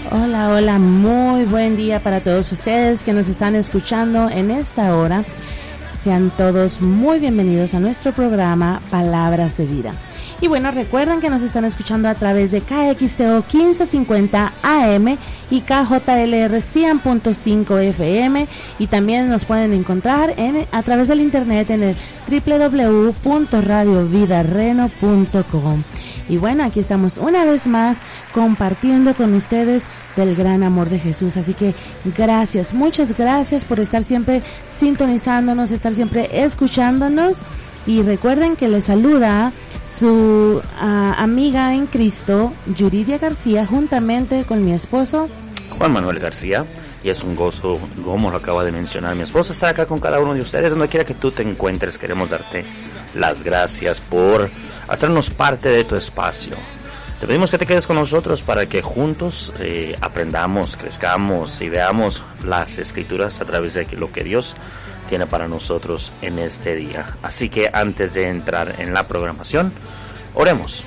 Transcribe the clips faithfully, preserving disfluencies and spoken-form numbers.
Hola, hola, muy buen día para todos ustedes que nos están escuchando en esta hora. Sean todos muy bienvenidos a nuestro programa Palabras de Vida. Y bueno, recuerden que nos están escuchando a través de K X T O quince cincuenta A M y K J L R cien punto cinco F M, y también nos pueden encontrar en, a través del internet en el doble u doble u doble u punto radio vida reno punto com. Y bueno, aquí estamos una vez más compartiendo con ustedes del gran amor de Jesús. Así que gracias, muchas gracias por estar siempre sintonizándonos, estar siempre escuchándonos. Y recuerden que les saluda su uh, amiga en Cristo, Yuridia García, juntamente con mi esposo Juan Manuel García. Y es un gozo, como lo acaba de mencionar mi esposa, estar acá con cada uno de ustedes, donde quiera que tú te encuentres. Queremos darte las gracias por hacernos parte de tu espacio. Te pedimos que te quedes con nosotros para que juntos eh, aprendamos, crezcamos y veamos las Escrituras a través de lo que Dios tiene para nosotros en este día. Así que antes de entrar en la programación, oremos.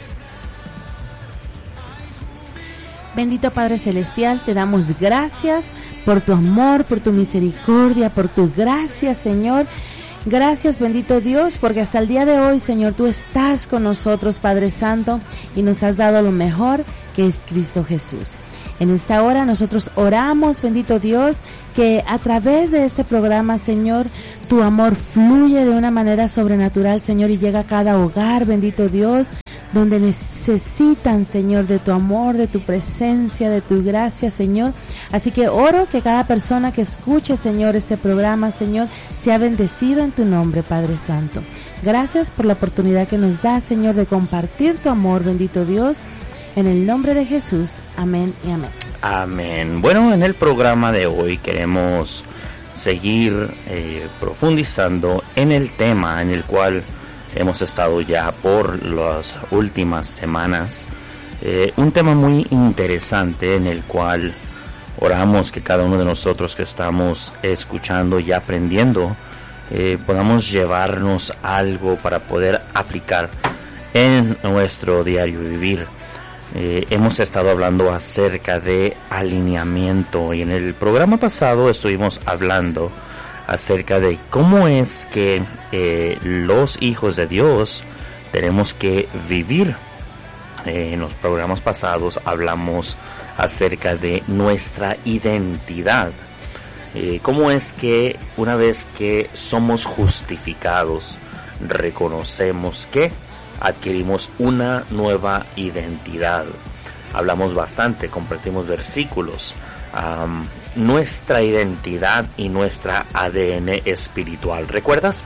Bendito Padre Celestial, te damos gracias por tu amor, por tu misericordia, por tu gracia, Señor. Gracias, bendito Dios, porque hasta el día de hoy, Señor, tú estás con nosotros, Padre Santo, y nos has dado lo mejor, que es Cristo Jesús. En esta hora nosotros oramos, bendito Dios, que a través de este programa, Señor, tu amor fluye de una manera sobrenatural, Señor, y llega a cada hogar, bendito Dios, donde necesitan, Señor, de tu amor, de tu presencia, de tu gracia, Señor. Así que oro que cada persona que escuche, Señor, este programa, Señor, sea bendecido en tu nombre, Padre Santo. Gracias por la oportunidad que nos da, Señor, de compartir tu amor, bendito Dios. En el nombre de Jesús, amén y amén. Amén. Bueno, en el programa de hoy queremos seguir eh, profundizando en el tema en el cual hemos estado ya por las últimas semanas. Eh, un tema muy interesante en el cual oramos que cada uno de nosotros que estamos escuchando y aprendiendo eh, podamos llevarnos algo para poder aplicar en nuestro diario vivir. Eh, hemos estado hablando acerca de alineamiento, y en el programa pasado estuvimos hablando acerca de cómo es que eh, los hijos de Dios tenemos que vivir. Eh, en los programas pasados hablamos acerca de nuestra identidad. Eh, cómo es que una vez que somos justificados, reconocemos que adquirimos una nueva identidad. Hablamos bastante, compartimos versículos. Um, nuestra identidad y nuestra A D N espiritual, ¿recuerdas?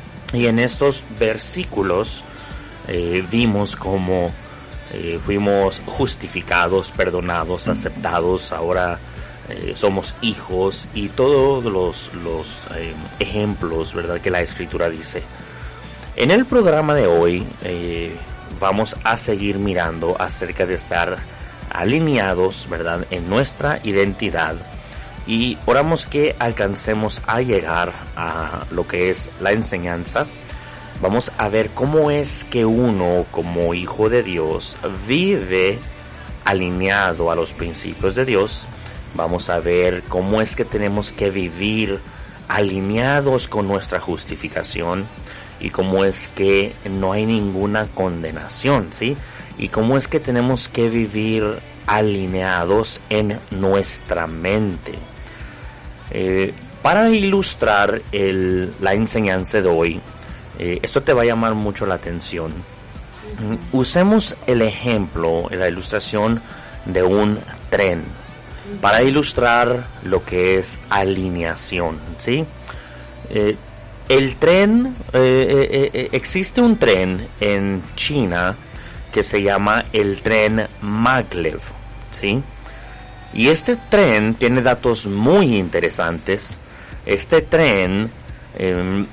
Y en estos versículos eh, vimos cómo eh, fuimos justificados, perdonados, aceptados. Ahora eh, somos hijos, y todos los, los eh, ejemplos, ¿verdad?, que la Escritura dice. En el programa de hoy eh, vamos a seguir mirando acerca de estar alineados, ¿verdad?, en nuestra identidad, y oramos que alcancemos a llegar a lo que es la enseñanza. Vamos a ver cómo es que uno, como hijo de Dios, vive alineado a los principios de Dios. Vamos a ver cómo es que tenemos que vivir alineados con nuestra justificación, y cómo es que no hay ninguna condenación, ¿sí? Y cómo es que tenemos que vivir alineados en nuestra mente. Eh, para ilustrar el, la enseñanza de hoy, eh, esto te va a llamar mucho la atención. Usemos el ejemplo, la ilustración de un tren para ilustrar lo que es alineación, ¿sí? Eh, El tren, eh, eh, existe un tren en China que se llama el tren Maglev, ¿sí? Y este tren tiene datos muy interesantes. Este tren eh,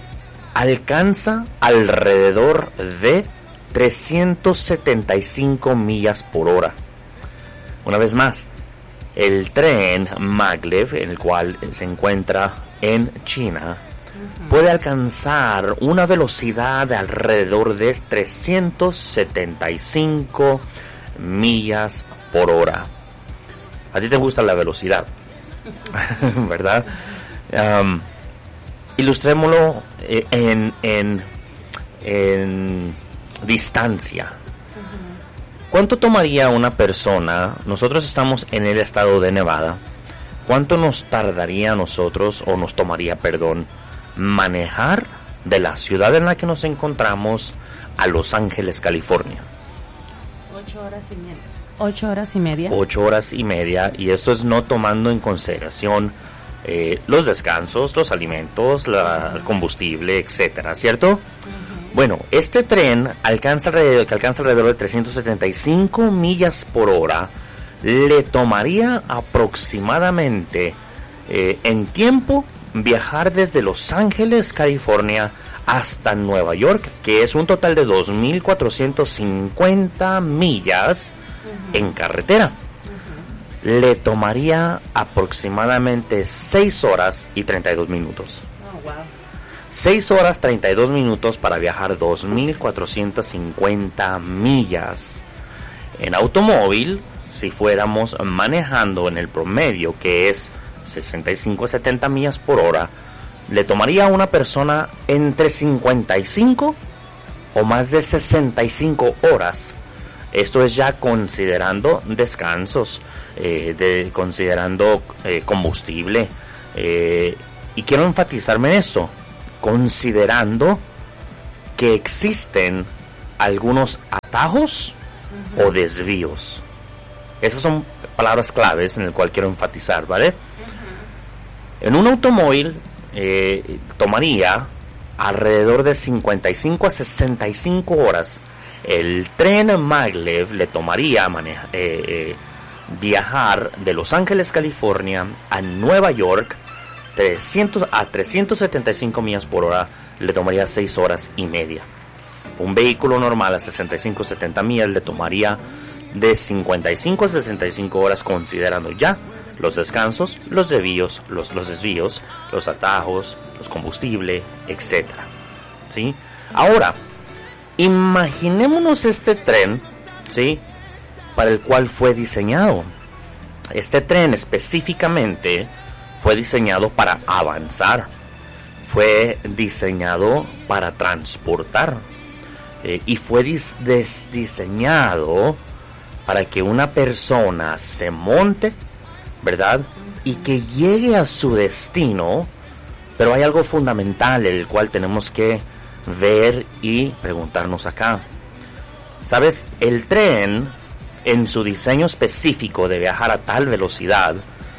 alcanza alrededor de trescientas setenta y cinco millas por hora. Una vez más, el tren Maglev, el cual se encuentra en China, puede alcanzar una velocidad de alrededor de trescientas setenta y cinco millas por hora. A ti te gusta la velocidad, ¿verdad? Um, ilustrémoslo en, en, en distancia. ¿Cuánto tomaría una persona? Nosotros estamos en el estado de Nevada. ¿Cuánto nos tardaría a nosotros, o nos tomaría, perdón, manejar de la ciudad en la que nos encontramos a Los Ángeles, California? Ocho horas y media. Ocho horas y media. Ocho horas y media, y esto es no tomando en consideración eh, los descansos, los alimentos, la, el combustible, etcétera, ¿cierto? Uh-huh. Bueno, este tren alcanza alrededor, que alcanza alrededor de trescientas setenta y cinco millas por hora, le tomaría aproximadamente eh, en tiempo viajar desde Los Ángeles, California, hasta Nueva York, que es un total de dos mil cuatrocientas cincuenta millas uh-huh. en carretera. Uh-huh. Le tomaría aproximadamente seis horas y treinta y dos minutos. Oh, wow. seis horas treinta y dos minutos para viajar dos mil cuatrocientas cincuenta millas. En automóvil, si fuéramos manejando en el promedio, que es sesenta y cinco a setenta millas por hora, le tomaría a una persona entre cincuenta y cinco o más de sesenta y cinco horas. Esto es ya considerando descansos, eh, de, considerando eh, combustible. Eh, y quiero enfatizarme en esto, considerando que existen algunos atajos uh-huh. o desvíos. Esas son palabras claves en las cuales quiero enfatizar, ¿vale? Uh-huh. En un automóvil eh, tomaría alrededor de cincuenta y cinco a sesenta y cinco horas. El tren maglev le tomaría maneja, eh, eh, viajar de Los Ángeles, California, a Nueva York, trescientos a trescientas setenta y cinco millas por hora, le tomaría seis horas y media. Un vehículo normal a sesenta y cinco a setenta millas le tomaría de cincuenta y cinco a sesenta y cinco horas, considerando ya los descansos, los desvíos, los, los desvíos, los atajos, los combustible, etcétera. ¿Sí? Ahora, imaginémonos este tren, ¿sí?, para el cual fue diseñado. Este tren específicamente fue diseñado para avanzar, fue diseñado para transportar, eh, y fue dis- des- diseñado para que una persona se monte, ¿verdad?, y que llegue a su destino. Pero hay algo fundamental, el cual tenemos que ver y preguntarnos acá. ¿Sabes? El tren, en su diseño específico de viajar a tal velocidad,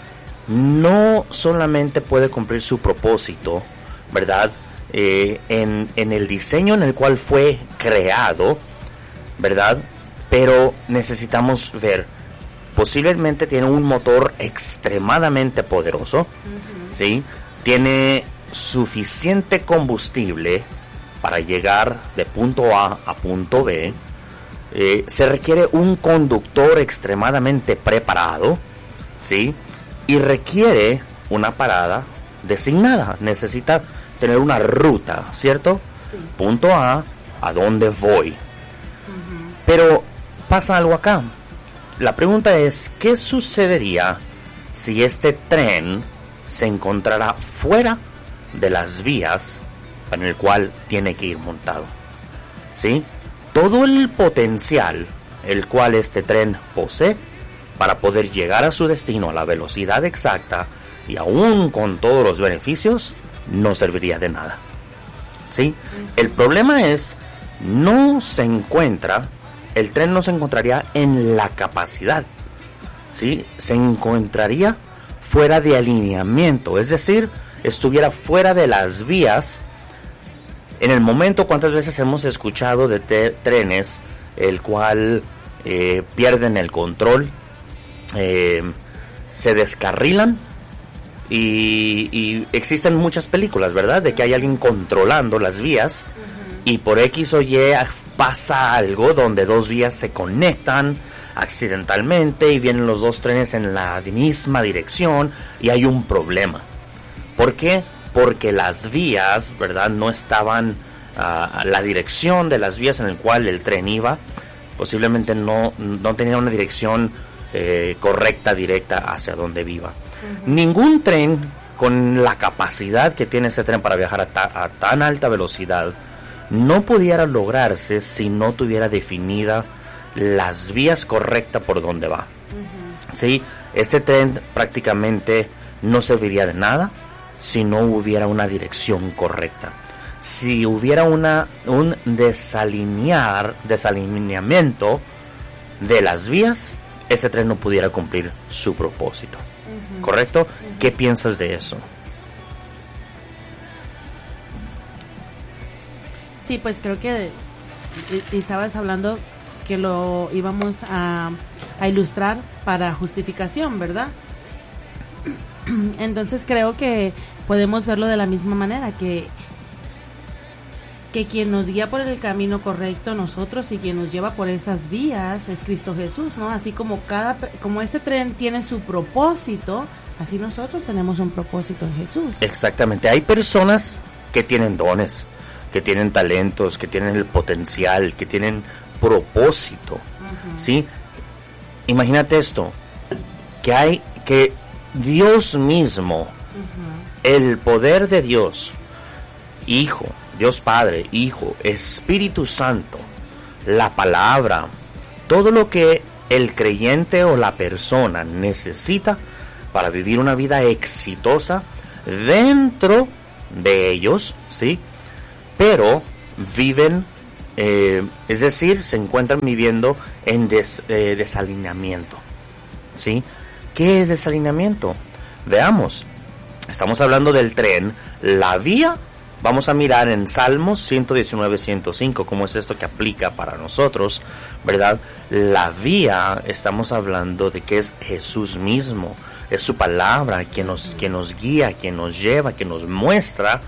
no solamente puede cumplir su propósito, ¿verdad?, eh, en, en el diseño en el cual fue creado, ¿verdad?, pero necesitamos ver, posiblemente tiene un motor extremadamente poderoso, uh-huh. ¿sí? Tiene suficiente combustible para llegar de punto A a punto B. Eh, se requiere un conductor extremadamente preparado, ¿sí? Y requiere una parada designada. Necesita tener una ruta, ¿cierto? Sí. Punto A, ¿a dónde voy? Uh-huh. Pero pasa algo acá. La pregunta es, ¿qué sucedería si este tren se encontrara fuera de las vías en el cual tiene que ir montado? ¿Sí? Todo el potencial el cual este tren posee para poder llegar a su destino a la velocidad exacta y aún con todos los beneficios, no serviría de nada. ¿Sí? El problema es, no se encuentra, el tren no se encontraría en la capacidad, ¿sí? Se encontraría fuera de alineamiento, es decir, estuviera fuera de las vías. En el momento, ¿cuántas veces hemos escuchado de te- trenes el cual eh, pierden el control, eh, se descarrilan? Y, y existen muchas películas, ¿verdad?, de que hay alguien controlando las vías, uh-huh. y por X o Y pasa algo donde dos vías se conectan accidentalmente y vienen los dos trenes en la misma dirección y hay un problema. ¿Por qué? Porque las vías, ¿verdad?, no estaban, uh, la dirección de las vías en el cual el tren iba, posiblemente no, no tenía una dirección eh, correcta, directa hacia donde viva. Uh-huh. Ningún tren con la capacidad que tiene ese tren para viajar a, ta- a tan alta velocidad no pudiera lograrse si no tuviera definida las vías correctas por donde va. Uh-huh. ¿Sí? Este tren prácticamente no serviría de nada si no hubiera una dirección correcta. Si hubiera una un desalinear, desalineamiento de las vías, ese tren no pudiera cumplir su propósito. Uh-huh. ¿Correcto? Uh-huh. ¿Qué piensas de eso? Sí, pues creo que y, y estabas hablando que lo íbamos a, a ilustrar para justificación, ¿verdad? Entonces creo que podemos verlo de la misma manera, que que quien nos guía por el camino correcto nosotros y quien nos lleva por esas vías es Cristo Jesús, ¿no? Así como cada como este tren tiene su propósito, así nosotros tenemos un propósito en Jesús. Exactamente. Hay personas que tienen dones, que tienen talentos, que tienen el potencial, que tienen propósito, uh-huh. ¿sí? Imagínate esto, que hay que Dios mismo, uh-huh. el poder de Dios, Hijo, Dios Padre, Hijo, Espíritu Santo, la palabra, todo lo que el creyente o la persona necesita para vivir una vida exitosa dentro de ellos, ¿sí? Pero viven, eh, es decir, se encuentran viviendo en des, eh, desalineamiento, ¿sí? ¿Qué es desalineamiento? Veamos, estamos hablando del tren, la vía. Vamos a mirar en Salmos ciento diecinueve, ciento cinco, cómo es esto que aplica para nosotros, ¿verdad? La vía, estamos hablando de que es Jesús mismo, es su palabra quien nos, quien nos guía, quien nos lleva, quien nos muestra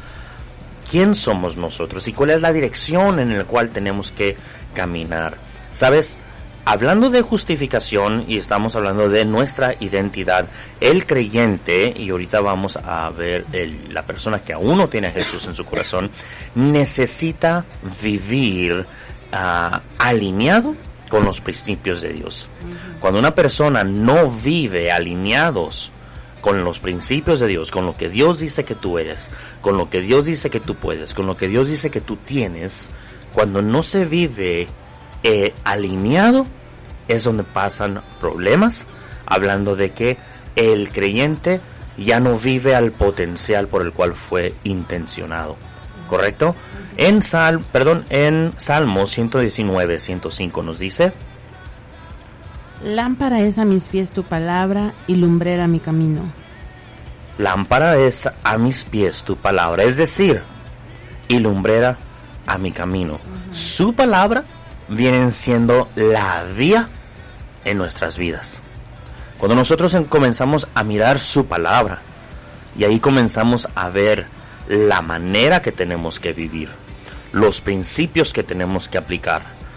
quién somos nosotros y cuál es la dirección en la cual tenemos que caminar. ¿Sabes? Hablando de justificación y estamos hablando de nuestra identidad, el creyente, y ahorita vamos a ver el, la persona que aún no tiene a Jesús en su corazón, necesita vivir uh, alineado con los principios de Dios. Uh-huh. Cuando una persona no vive alineados con los principios de Dios, con lo que Dios dice que tú eres, con lo que Dios dice que tú puedes, con lo que Dios dice que tú tienes, cuando no se vive Eh, alineado, es donde pasan problemas, hablando de que el creyente ya no vive al potencial por el cual fue intencionado, ¿correcto? En Sal, perdón, en Salmo ciento diecinueve, ciento cinco nos dice: lámpara es a mis pies tu palabra y lumbrera mi camino. Lámpara es a mis pies tu palabra, es decir, y lumbrera a mi camino. Uh-huh. Su palabra vienen siendo la vía en nuestras vidas. Cuando nosotros comenzamos a mirar su palabra, y ahí comenzamos a ver la manera que tenemos que vivir, los principios que tenemos que aplicar,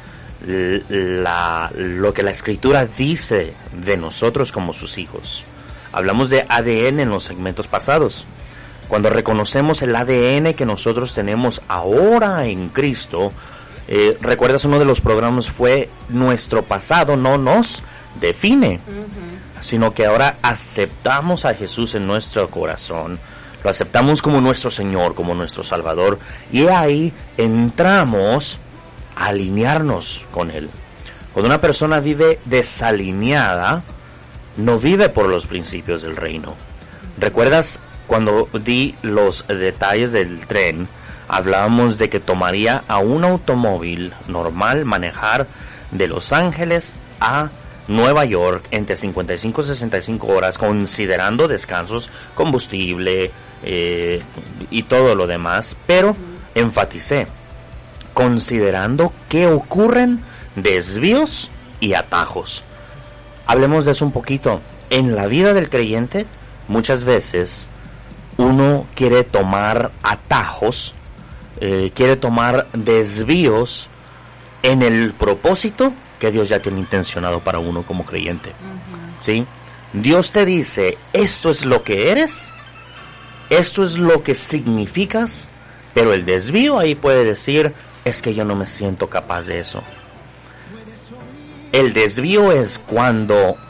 la, lo que la Escritura dice de nosotros como sus hijos. Hablamos de A D N en los segmentos pasados. Cuando reconocemos el A D N que nosotros tenemos ahora en Cristo, Eh, ¿recuerdas? Uno de los programas fue nuestro pasado no nos define, uh-huh. sino que ahora aceptamos a Jesús en nuestro corazón, lo aceptamos como nuestro Señor, como nuestro Salvador, y ahí entramos a alinearnos con Él. Cuando una persona vive desalineada, no vive por los principios del reino. ¿Recuerdas cuando di los detalles del tren? Hablábamos de que tomaría a un automóvil normal manejar de Los Ángeles a Nueva York entre cincuenta y cinco y sesenta y cinco horas, considerando descansos, combustible eh, y todo lo demás, pero enfaticé, considerando que ocurren desvíos y atajos. Hablemos de eso un poquito. En la vida del creyente, muchas veces uno quiere tomar atajos, Eh, quiere tomar desvíos en el propósito que Dios ya tiene intencionado para uno como creyente. Uh-huh. ¿Sí? Dios te dice, esto es lo que eres, esto es lo que significas, pero el desvío ahí puede decir, es que yo no me siento capaz de eso. El desvío es cuando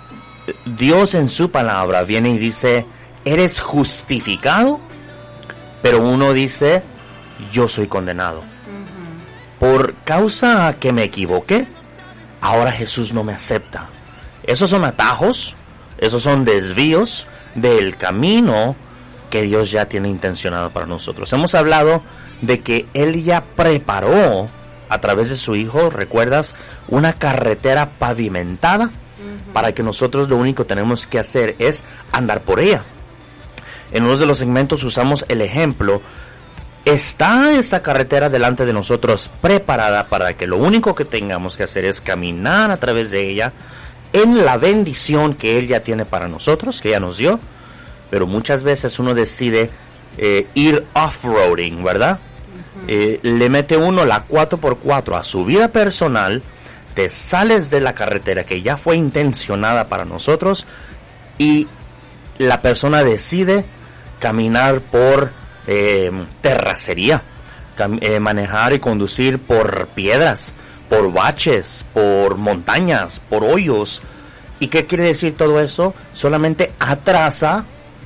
Dios en su palabra viene y dice, eres justificado, pero uno dice, yo soy condenado. Uh-huh. Por causa que me equivoqué, ahora Jesús no me acepta. Esos son atajos, esos son desvíos del camino que Dios ya tiene intencionado para nosotros. Hemos hablado de que Él ya preparó a través de su Hijo, ¿recuerdas? Una carretera pavimentada, uh-huh, para que nosotros lo único que tenemos que hacer es andar por ella. En uno de los segmentos usamos el ejemplo. Está esa carretera delante de nosotros preparada para que lo único que tengamos que hacer es caminar a través de ella en la bendición que Él ya tiene para nosotros, que ya nos dio. Pero muchas veces uno decide eh, ir off-roading, ¿verdad? Uh-huh. Eh, le mete uno la cuatro por cuatro a su vida personal, te sales de la carretera que ya fue intencionada para nosotros y la persona decide caminar por eh, terracería, cam- eh, manejar y conducir por piedras, por baches, por montañas, por hoyos. ¿Y qué quiere decir todo eso? Solamente atrasa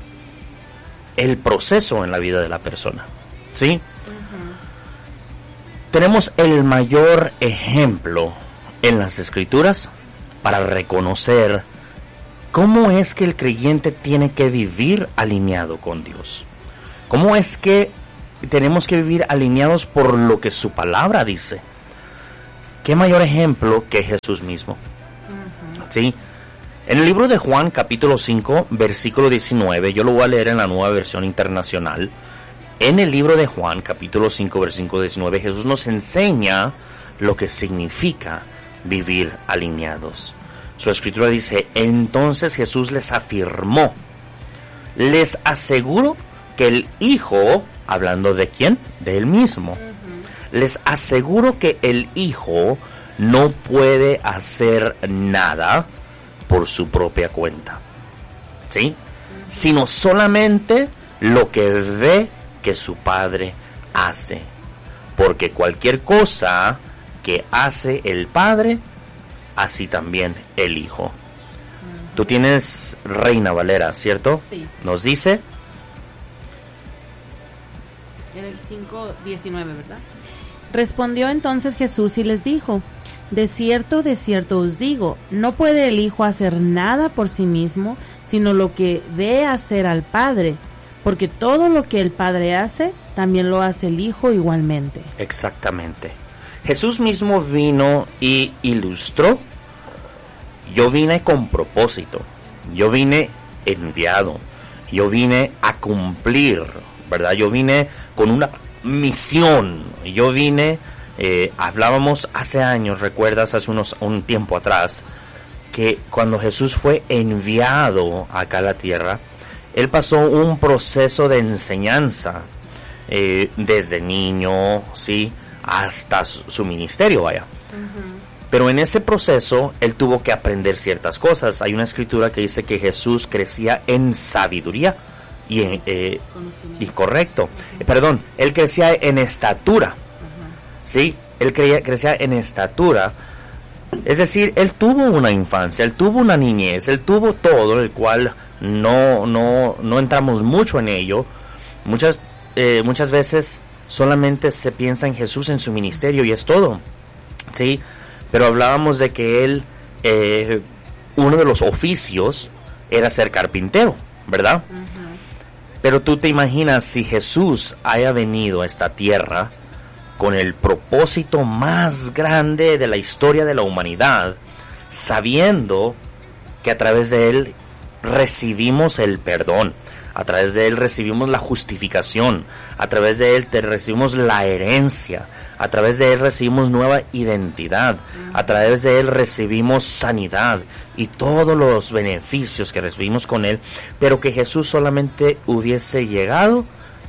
el proceso en la vida de la persona, ¿sí? Uh-huh. Tenemos el mayor ejemplo en las Escrituras para reconocer cómo es que el creyente tiene que vivir alineado con Dios. Cómo es que tenemos que vivir alineados por lo que su palabra dice. ¿Qué mayor ejemplo que Jesús mismo? Uh-huh. ¿Sí? En el libro de Juan, capítulo cinco, versículo diecinueve, yo lo voy a leer en la Nueva Versión Internacional. En el libro de Juan, capítulo cinco, versículo diecinueve, Jesús nos enseña lo que significa vivir alineados. Su escritura dice, entonces Jesús les afirmó, les aseguro que el Hijo, hablando de quién, de Él mismo, uh-huh, les aseguro que el Hijo no puede hacer nada por su propia cuenta, ¿sí? Uh-huh. Sino solamente lo que ve que su Padre hace, porque cualquier cosa que hace el Padre, así también el Hijo. Uh-huh. Tú tienes Reina Valera, ¿cierto? Sí. Nos dice en el cinco diecinueve, ¿verdad? Respondió entonces Jesús y les dijo, de cierto, de cierto os digo, no puede el Hijo hacer nada por sí mismo, sino lo que ve hacer al Padre, porque todo lo que el Padre hace, también lo hace el Hijo igualmente. Exactamente. Jesús mismo vino y ilustró, yo vine con propósito, yo vine enviado, yo vine a cumplir, ¿verdad? Yo vine con una misión, yo vine... Eh, hablábamos hace años, recuerdas, hace unos un tiempo atrás, que cuando Jesús fue enviado acá a la tierra, Él pasó un proceso de enseñanza, eh, desde niño, ¿sí? Hasta su, su ministerio, vaya. Uh-huh. Pero en ese proceso, Él tuvo que aprender ciertas cosas. Hay una escritura que dice que Jesús crecía en sabiduría y, en, eh, y correcto. Uh-huh. Perdón, Él crecía en estatura. Sí, él creía, crecía en estatura, es decir, él tuvo una infancia, él tuvo una niñez, él tuvo todo, el cual no, no, no entramos mucho en ello. Muchas, eh, muchas veces solamente se piensa en Jesús en su ministerio y es todo, sí, pero hablábamos de que él, eh, uno de los oficios era ser carpintero, ¿verdad? Uh-huh. Pero tú te imaginas si Jesús haya venido a esta tierra con el propósito más grande de la historia de la humanidad, sabiendo que a través de Él recibimos el perdón, a través de Él recibimos la justificación, a través de Él te recibimos la herencia, a través de Él recibimos nueva identidad, a través de Él recibimos sanidad y todos los beneficios que recibimos con Él, pero que Jesús solamente hubiese llegado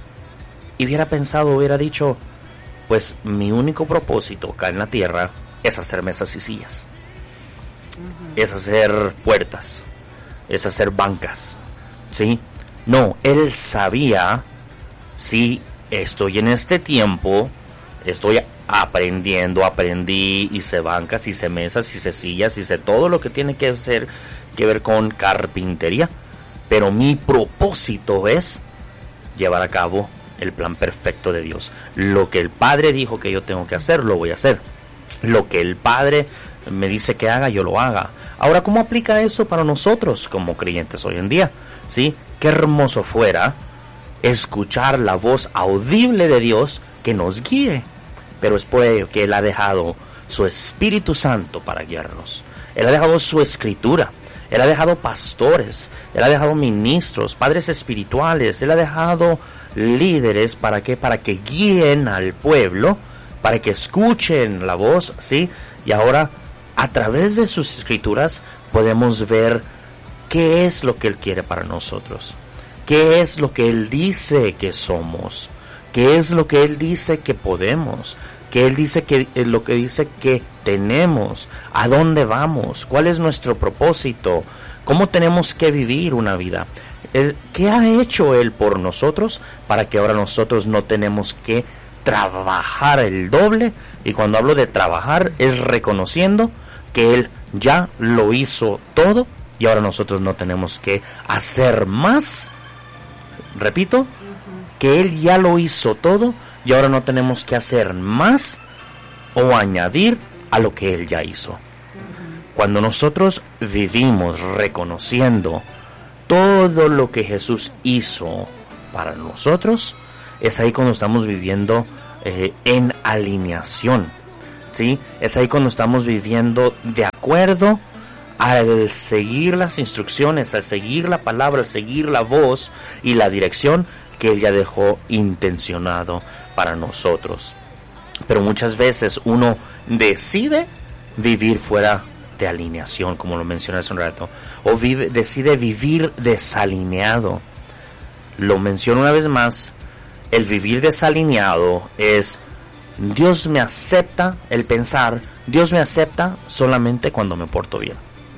y hubiera pensado, hubiera dicho, pues mi único propósito acá en la tierra es hacer mesas y sillas, uh-huh, es hacer puertas, es hacer bancas, ¿sí? No, él sabía, sí, estoy en este tiempo, estoy aprendiendo, aprendí, hice bancas, hice mesas, hice sillas, hice todo lo que tiene que hacer que ver con carpintería, pero mi propósito es llevar a cabo el plan perfecto de Dios. Lo que el Padre dijo que yo tengo que hacer, lo voy a hacer. Lo que el Padre me dice que haga, yo lo haga. Ahora, ¿cómo aplica eso para nosotros como creyentes hoy en día? ¿Sí? Qué hermoso fuera escuchar la voz audible de Dios que nos guíe. Pero es por ello que Él ha dejado su Espíritu Santo para guiarnos. Él ha dejado su Escritura. Él ha dejado pastores. Él ha dejado ministros, padres espirituales. Él ha dejado líderes para que, para que guíen al pueblo, para que escuchen la voz, ¿sí? Y ahora, a través de sus Escrituras, podemos ver qué es lo que Él quiere para nosotros. ¿Qué es lo que Él dice que somos? ¿Qué es lo que Él dice que podemos? ¿Qué Él dice que eh, lo que dice que tenemos? ¿A dónde vamos? ¿Cuál es nuestro propósito? ¿Cómo tenemos que vivir una vida? Eh, ¿Qué ha hecho Él por nosotros para que ahora nosotros no tenemos que trabajar el doble? Y cuando hablo de trabajar es reconociendo que Él ya lo hizo todo y ahora nosotros no tenemos que hacer más. Repito, que Él ya lo hizo todo y ahora no tenemos que hacer más o añadir a lo que Él ya hizo. Cuando nosotros vivimos reconociendo todo lo que Jesús hizo para nosotros, es ahí cuando estamos viviendo eh, en alineación, ¿sí? Es ahí cuando estamos viviendo de acuerdo al seguir las instrucciones, al seguir la palabra, al seguir la voz y la dirección que Él ya dejó intencionado para nosotros. Pero muchas veces uno decide vivir fuera de alineación, como lo mencioné hace un rato, o vive, decide vivir desalineado. Lo menciono una vez más, el vivir desalineado es Dios me acepta, el pensar, Dios me acepta solamente cuando me porto bien.